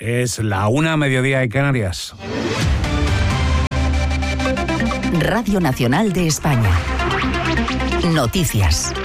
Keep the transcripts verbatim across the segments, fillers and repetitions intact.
Es la una, mediodía de Canarias. Radio Nacional de España. Noticias.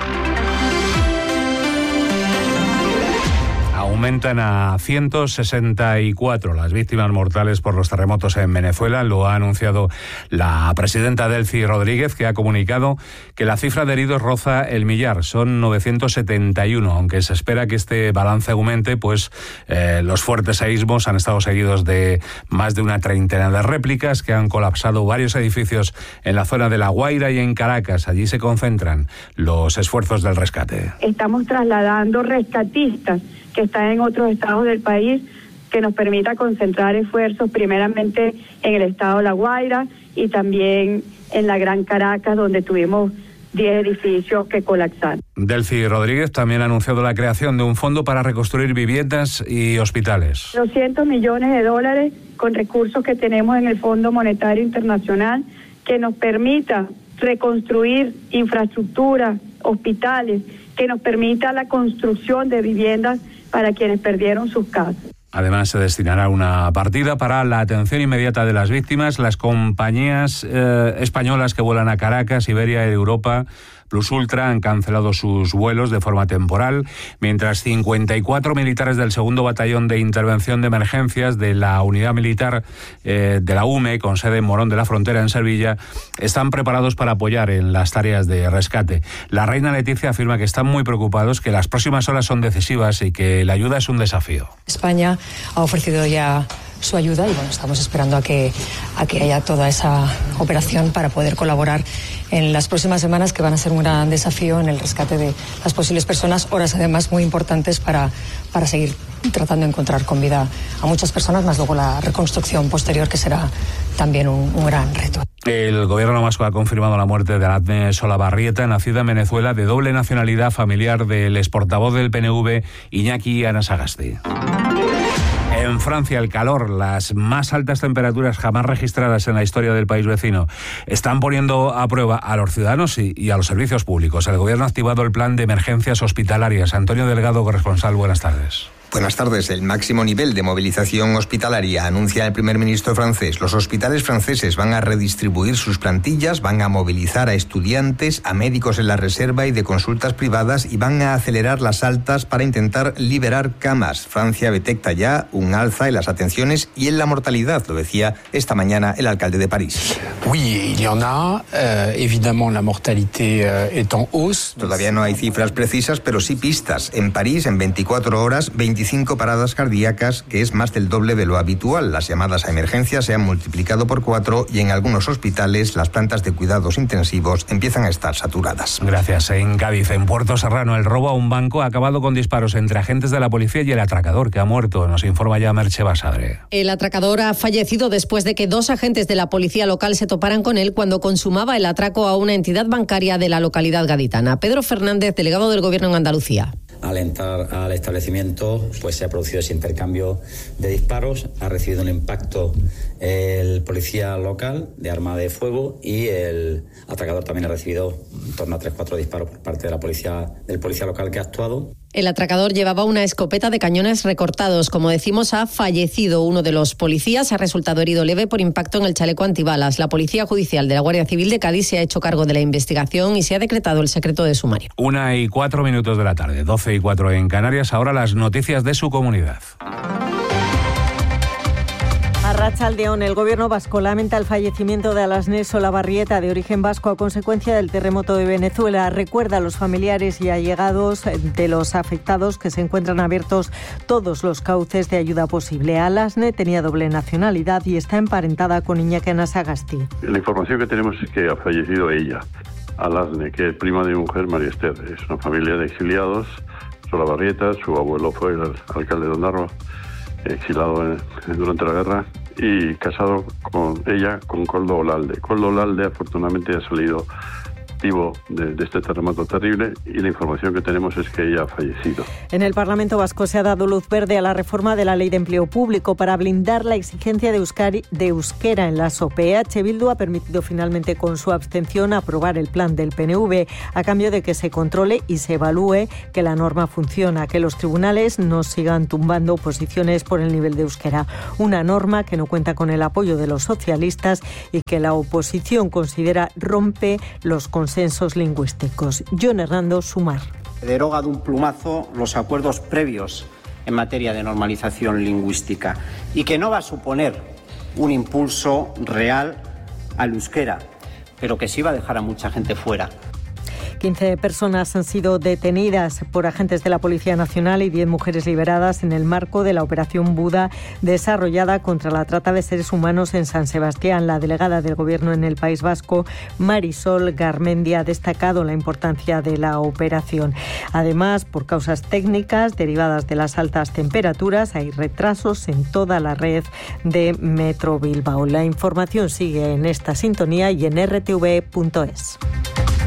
Aumentan a ciento sesenta y cuatro las víctimas mortales por los terremotos en Venezuela. Lo ha anunciado la presidenta Delcy Rodríguez, que ha comunicado que la cifra de heridos roza el millar. Son novecientos setenta y uno, aunque se espera que este balance aumente, pues eh, los fuertes seísmos han estado seguidos de más de una treintena de réplicas que han colapsado varios edificios en la zona de La Guaira y en Caracas. Allí se concentran los esfuerzos del rescate. Estamos trasladando rescatistas que están en otros estados del país, que nos permita concentrar esfuerzos primeramente en el estado de La Guaira y también en la Gran Caracas, donde tuvimos diez edificios que colapsaron. Delcy Rodríguez también ha anunciado la creación de un fondo para reconstruir viviendas y hospitales. doscientos millones de dólares con recursos que tenemos en el Fondo Monetario Internacional que nos permita reconstruir infraestructura, hospitales, que nos permita la construcción de viviendas para quienes perdieron sus casas. Además, se destinará una partida para la atención inmediata de las víctimas. Las compañías eh, españolas que vuelan a Caracas, Iberia y Europa Plus Ultra han cancelado sus vuelos de forma temporal, mientras cincuenta y cuatro militares del segundo Batallón de Intervención de Emergencias de la Unidad Militar eh, de la U M E, con sede en Morón de la Frontera, en Sevilla, están preparados para apoyar en las tareas de rescate. La reina Leticia afirma que están muy preocupados, que las próximas horas son decisivas y que la ayuda es un desafío. España ha ofrecido ya su ayuda y bueno, estamos esperando a que, a que haya toda esa operación para poder colaborar en las próximas semanas, que van a ser un gran desafío en el rescate de las posibles personas, horas además muy importantes para, para seguir tratando de encontrar con vida a muchas personas, más luego la reconstrucción posterior, que será también un, un gran reto. El gobierno vasco ha confirmado la muerte de Aladne Solabarrieta, nacida en Venezuela, de doble nacionalidad, familiar del exportavoz del P N V, Iñaki Anasagasti. En Francia, el calor, las más altas temperaturas jamás registradas en la historia del país vecino, están poniendo a prueba a los ciudadanos y, y a los servicios públicos. El gobierno ha activado el plan de emergencias hospitalarias. Antonio Delgado, corresponsal, buenas tardes. Buenas tardes. El máximo nivel de movilización hospitalaria, anuncia el primer ministro francés. Los hospitales franceses van a redistribuir sus plantillas, van a movilizar a estudiantes, a médicos en la reserva y de consultas privadas, y van a acelerar las altas para intentar liberar camas. Francia detecta ya un alza en las atenciones y en la mortalidad, lo decía esta mañana el alcalde de París. Oui, il y en a. Euh, évidemment, la mortalité euh, est en hausse. Todavía no hay cifras precisas, pero sí pistas. En París, en veinticuatro horas, veinticinco paradas cardíacas, que es más del doble de lo habitual. Las llamadas a emergencia se han multiplicado por cuatro y en algunos hospitales las plantas de cuidados intensivos empiezan a estar saturadas. Gracias. En Cádiz, en Puerto Serrano, el robo a un banco ha acabado con disparos entre agentes de la policía y el atracador, que ha muerto. Nos informa ya Merche Basadre. El atracador ha fallecido después de que dos agentes de la policía local se toparan con él cuando consumaba el atraco a una entidad bancaria de la localidad gaditana. Pedro Fernández, delegado del Gobierno en Andalucía. Al entrar al establecimiento, pues se ha producido ese intercambio de disparos, ha recibido un impacto el policía local de arma de fuego y el atracador también ha recibido en torno a tres cuatro disparos por parte de la policía, del policía local que ha actuado. El atracador llevaba una escopeta de cañones recortados. Como decimos, ha fallecido uno de los policías, ha resultado herido leve por impacto en el chaleco antibalas. La Policía Judicial de la Guardia Civil de Cádiz se ha hecho cargo de la investigación y se ha decretado el secreto de sumario. Una y cuatro minutos de la tarde, doce y cuatro en Canarias. Ahora las noticias de su comunidad. Arratsaldeón, el gobierno vasco lamenta el fallecimiento de Aladne Solabarrieta, de origen vasco, a consecuencia del terremoto de Venezuela. Recuerda a los familiares y allegados de los afectados que se encuentran abiertos todos los cauces de ayuda posible. Aladne tenía doble nacionalidad y está emparentada con Iñaki Anasagasti. La información que tenemos es que ha fallecido ella, Aladne, que es prima de mi mujer, María Esther. Es una familia de exiliados, Solabarrieta, su abuelo fue el alcalde de Ondarroa, exilado en, durante la guerra, y casado con ella con Koldo Olalde. Koldo Olalde afortunadamente ha salido vivo de, de este terremoto terrible, y la información que tenemos es que ella ha fallecido. En el Parlamento vasco se ha dado luz verde a la reforma de la Ley de Empleo Público para blindar la exigencia de, euskari, de euskera en las O P E. H. Bildu ha permitido finalmente con su abstención aprobar el plan del P N V a cambio de que se controle y se evalúe que la norma funciona, que los tribunales no sigan tumbando oposiciones por el nivel de euskera. Una norma que no cuenta con el apoyo de los socialistas y que la oposición considera rompe los consensos lingüísticos. Jon Hernando, Sumar. Deroga de un plumazo los acuerdos previos en materia de normalización lingüística y que no va a suponer un impulso real al euskera, pero que sí va a dejar a mucha gente fuera. quince personas han sido detenidas por agentes de la Policía Nacional y diez mujeres liberadas en el marco de la Operación Buda desarrollada contra la trata de seres humanos en San Sebastián. La delegada del Gobierno en el País Vasco, Marisol Garmendia, ha destacado la importancia de la operación. Además, por causas técnicas derivadas de las altas temperaturas, hay retrasos en toda la red de Metro Bilbao. La información sigue en esta sintonía y en r t v punto es.